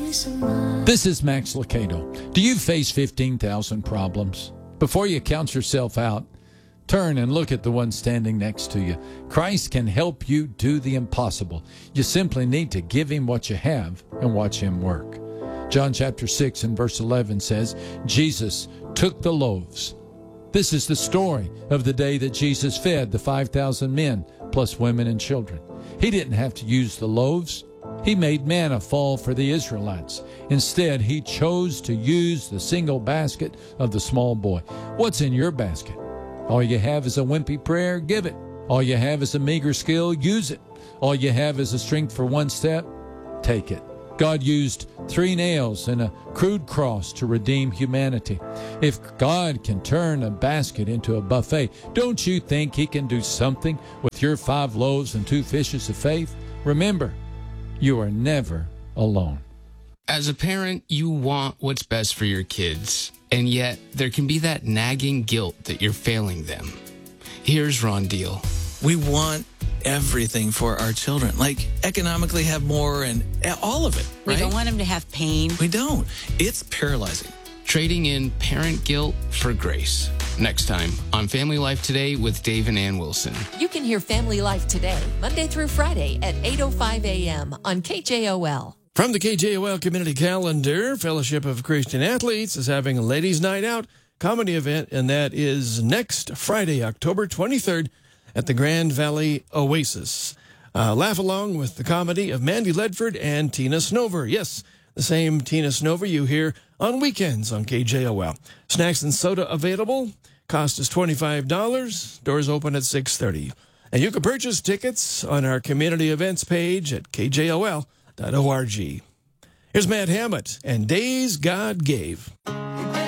This is Max Lucado. Do you face 15,000 problems? Before you count yourself out, turn and look at the one standing next to you. Christ can help you do the impossible. You simply need to give him what you have and watch him work. John chapter 6 and verse 11 says, Jesus took the loaves. This is the story of the day that Jesus fed the 5,000 men, plus women and children. He didn't have to use the loaves. He made manna fall for the Israelites. Instead, he chose to use the single basket of the small boy. What's in your basket? All you have is a wimpy prayer? Give it. All you have is a meager skill? Use it. All you have is a strength for one step? Take it. God used 3 nails and a crude cross to redeem humanity. If God can turn a basket into a buffet, don't you think he can do something with your 5 loaves and 2 fishes of faith? Remember, you are never alone. As a parent, you want what's best for your kids, and yet there can be that nagging guilt that you're failing them. Here's Ron Deal. We want everything for our children, like economically have more and all of it, right? We don't want them to have pain. We don't. It's paralyzing. Trading in parent guilt for grace. Next time on Family Life Today with Dave and Ann Wilson. You can hear Family Life Today, Monday through Friday at 8:05 a.m. on KJOL. From the KJOL Community Calendar, Fellowship of Christian Athletes is having a Ladies' Night Out comedy event, and that is next Friday, October 23rd at the Grand Valley Oasis. Laugh along with the comedy of Mandy Ledford and Tina Snover. Yes, the same Tina Snover you hear on weekends on KJOL. Snacks and soda available. Cost is $25. Doors open at 6:30. And you can purchase tickets on our community events page at kjol.org. Here's Matt Hammett and Days God Gave.